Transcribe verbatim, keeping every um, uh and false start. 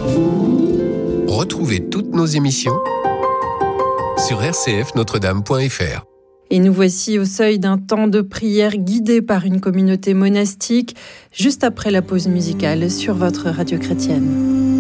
Retrouvez toutes nos émissions sur r c f notre dame point f r. Et nous voici au seuil d'un temps de prière guidé par une communauté monastique, juste après la pause musicale sur votre radio chrétienne.